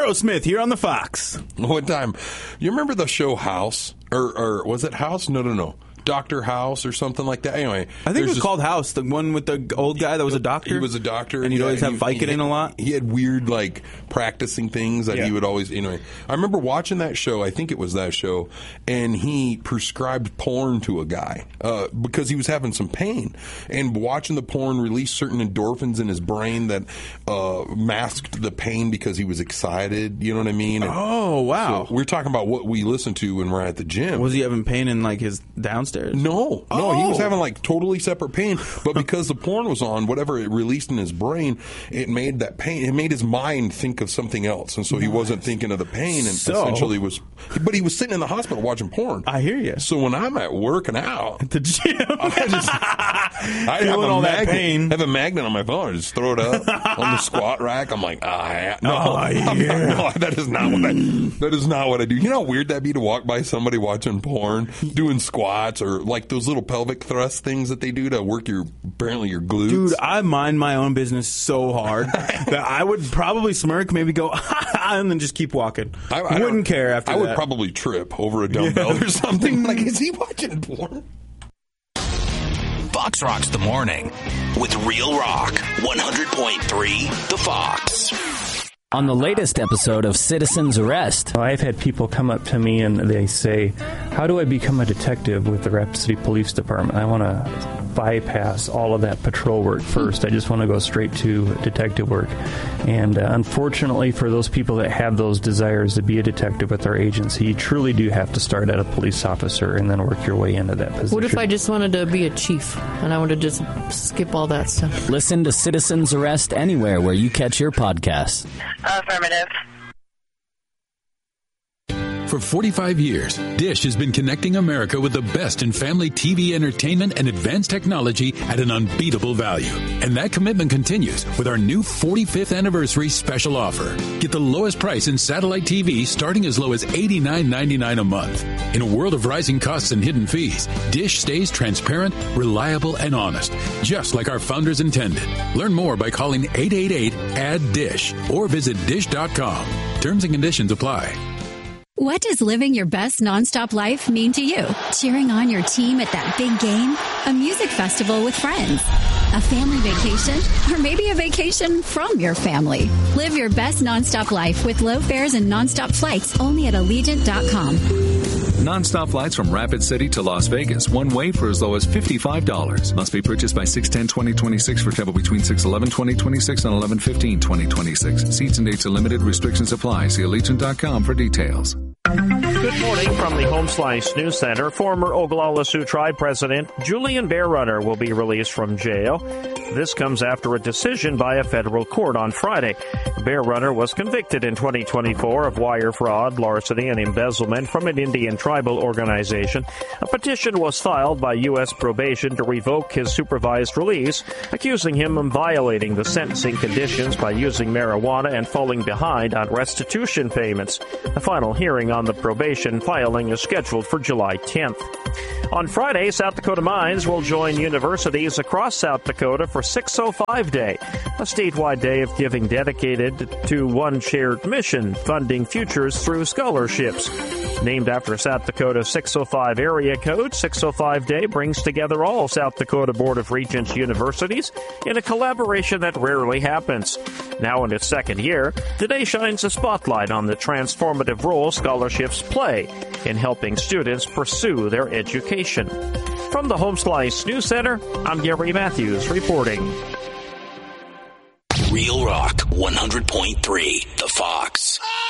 Aerosmith here on the Fox. One time, you remember the show House? Or was it House? No. Dr. House or something like that. Anyway, I think it was called House, the one with the old guy that was a doctor. He was a doctor. And he'd always have Vicodin a lot. He had weird, like, practicing things that he would always... Anyway, I remember watching that show. I think it was that show. And he prescribed porn to a guy because he was having some pain. And watching the porn release certain endorphins in his brain that masked the pain because he was excited. You know what I mean? And oh, wow. So we're talking about what we listen to when we're at the gym. Was he having pain in, like, his downstairs? No, he was having like totally separate pain, but because the porn was on, whatever it released in his brain, it made that pain. It made his mind think of something else, and so he wasn't thinking of the pain. And essentially but he was sitting in the hospital watching porn. I hear you. So when I'm at working out at the gym, I have all that pain. I have a magnet on my phone. I just throw it up on the squat rack. I'm like, that is not what that is not what I do. You know how weird that'd be to walk by somebody watching porn, doing squats or like those little pelvic thrust things that they do to work apparently your glutes. Dude, I mind my own business so hard that I would probably smirk, maybe go, and then just keep walking. I wouldn't care after that. I would probably trip over a dumbbell or something. Like, is he watching porn? Fox Rocks the Morning with Real Rock 100.3 The Fox. On the latest episode of Citizen's Arrest. I've had people come up to me and they say, how do I become a detective with the Rapid City Police Department? I want to bypass all of that patrol work first. I just want to go straight to detective work. And unfortunately for those people that have those desires to be a detective with our agency, you truly do have to start at a police officer and then work your way into that position. What if I just wanted to be a chief and I wanted to just skip all that stuff? Listen to Citizen's Arrest anywhere where you catch your podcasts. Affirmative. For 45 years, Dish has been connecting America with the best in family TV entertainment and advanced technology at an unbeatable value. And that commitment continues with our new 45th anniversary special offer. Get the lowest price in satellite TV starting as low as $89.99 a month. In a world of rising costs and hidden fees, Dish stays transparent, reliable, and honest, just like our founders intended. Learn more by calling 888-ADD-DISH or visit dish.com. Terms and conditions apply. What does living your best nonstop life mean to you? Cheering on your team at that big game? A music festival with friends? A family vacation? Or maybe a vacation from your family? Live your best nonstop life with low fares and nonstop flights only at Allegiant.com. Nonstop flights from Rapid City to Las Vegas, one way for as low as $55. Must be purchased by 6/10/2026 for travel between 6/11/2026 and 11/15/2026. Seats and dates are limited. Restrictions apply. See Allegiant.com for details. Good morning from the Home Slice News Center. Former Oglala Sioux Tribe President Julian Bear Runner will be released from jail. This comes after a decision by a federal court on Friday. Bear Runner was convicted in 2024 of wire fraud, larceny, and embezzlement from an Indian tribal organization. A petition was filed by U.S. probation to revoke his supervised release, accusing him of violating the sentencing conditions by using marijuana and falling behind on restitution payments. The final hearing on the probation filing is scheduled for July 10th. On Friday, South Dakota Mines will join universities across South Dakota for 605 Day, a statewide day of giving dedicated to one shared mission, funding futures through scholarships. Named after South Dakota's 605 area code, 605 Day brings together all South Dakota Board of Regents universities in a collaboration that rarely happens. Now in its second year, today shines a spotlight on the transformative role scholarships play in helping students pursue their education. From the Home Slice News Center, I'm Gary Matthews reporting. Real Rock 100.3 The Fox.